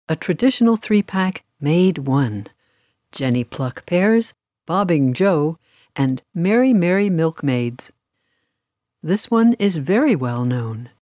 a traditional three-pack made one. Jenny Pluck Pears, Bobbing Joe, and Mary Mary Milkmaids. This one is very well known.